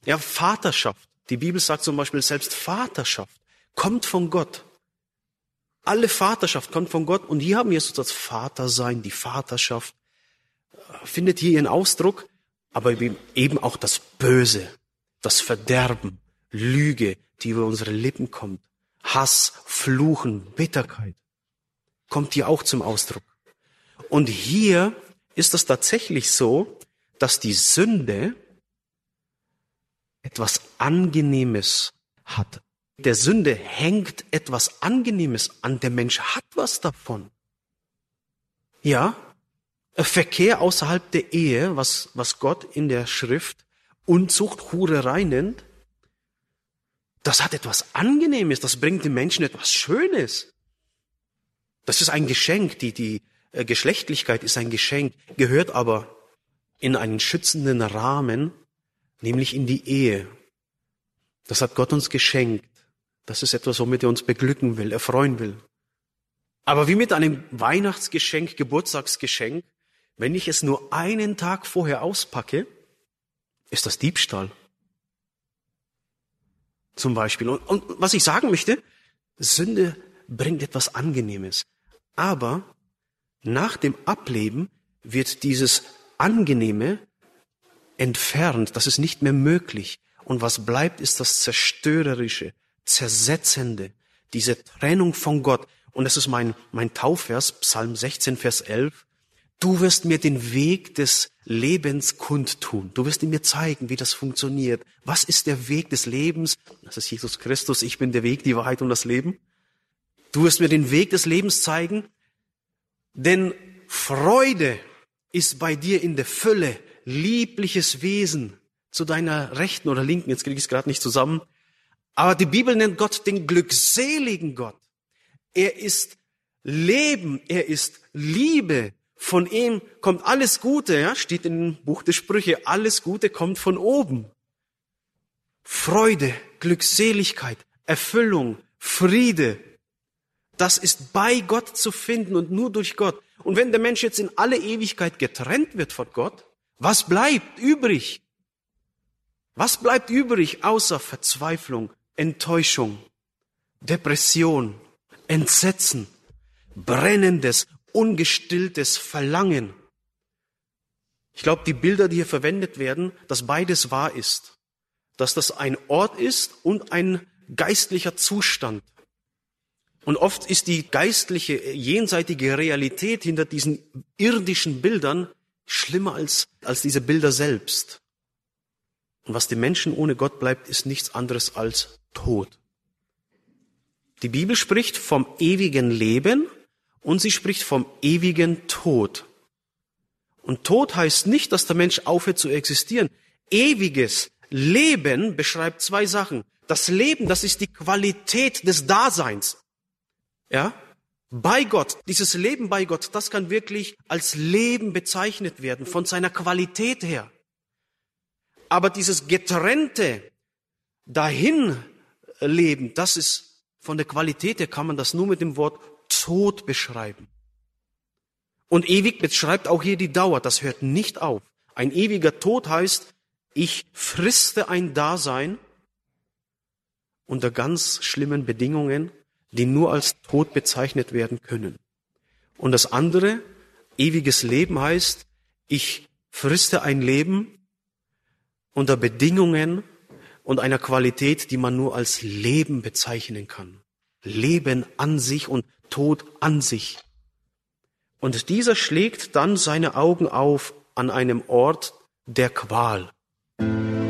Ja, Vaterschaft. Die Bibel sagt zum Beispiel, selbst Vaterschaft kommt von Gott. Alle Vaterschaft kommt von Gott. Und hier haben wir so das Vatersein, die Vaterschaft, findet hier ihren Ausdruck, aber eben auch das Böse, das Verderben, Lüge, die über unsere Lippen kommt, Hass, Fluchen, Bitterkeit, kommt hier auch zum Ausdruck. Und hier ist es tatsächlich so, dass die Sünde etwas Angenehmes hat. Der Sünde hängt etwas Angenehmes an. Der Mensch hat was davon. Ja, Verkehr außerhalb der Ehe, was Gott in der Schrift Unzucht, Hurerei nennt, das hat etwas Angenehmes, das bringt dem Menschen etwas Schönes. Das ist ein Geschenk, die Geschlechtlichkeit ist ein Geschenk, gehört aber in einen schützenden Rahmen, nämlich in die Ehe. Das hat Gott uns geschenkt. Das ist etwas, womit er uns beglücken will, erfreuen will. Aber wie mit einem Weihnachtsgeschenk, Geburtstagsgeschenk, wenn ich es nur einen Tag vorher auspacke, ist das Diebstahl. Zum Beispiel. Und was ich sagen möchte, Sünde bringt etwas Angenehmes. Aber nach dem Ableben wird dieses Angenehme entfernt. Das ist nicht mehr möglich. Und was bleibt, ist das Zerstörerische, Zersetzende, diese Trennung von Gott. Und das ist mein Taufvers, Psalm 16, Vers 11. Du wirst mir den Weg des Lebens kundtun. Du wirst ihn mir zeigen, wie das funktioniert. Was ist der Weg des Lebens? Das ist Jesus Christus. Ich bin der Weg, die Wahrheit und das Leben. Du wirst mir den Weg des Lebens zeigen. Denn Freude ist bei dir in der Fülle, liebliches Wesen zu deiner Rechten oder Linken. Jetzt kriege ich es gerade nicht zusammen. Aber die Bibel nennt Gott den glückseligen Gott. Er ist Leben, er ist Liebe. Von ihm kommt alles Gute, ja, steht im Buch der Sprüche, alles Gute kommt von oben. Freude, Glückseligkeit, Erfüllung, Friede, das ist bei Gott zu finden und nur durch Gott. Und wenn der Mensch jetzt in alle Ewigkeit getrennt wird von Gott, was bleibt übrig? Was bleibt übrig außer Verzweiflung, Enttäuschung, Depression, Entsetzen, brennendes, ungestilltes Verlangen. Ich glaube, die Bilder, die hier verwendet werden, dass beides wahr ist. Dass das ein Ort ist und ein geistlicher Zustand. Und oft ist die geistliche, jenseitige Realität hinter diesen irdischen Bildern schlimmer als diese Bilder selbst. Und was dem Menschen ohne Gott bleibt, ist nichts anderes als Tod. Die Bibel spricht vom ewigen Leben und sie spricht vom ewigen Tod. Und Tod heißt nicht, dass der Mensch aufhört zu existieren. Ewiges Leben beschreibt zwei Sachen. Das Leben, das ist die Qualität des Daseins. Ja? Bei Gott, dieses Leben bei Gott, das kann wirklich als Leben bezeichnet werden, von seiner Qualität her. Aber dieses getrennte Dahinleben, das ist von der Qualität her, kann man das nur mit dem Wort Tod beschreiben. Und ewig beschreibt auch hier die Dauer, das hört nicht auf. Ein ewiger Tod heißt, ich friste ein Dasein unter ganz schlimmen Bedingungen, die nur als Tod bezeichnet werden können. Und das andere, ewiges Leben heißt, ich friste ein Leben unter Bedingungen und einer Qualität, die man nur als Leben bezeichnen kann. Leben an sich und Tod an sich. Und dieser schlägt dann seine Augen auf an einem Ort der Qual.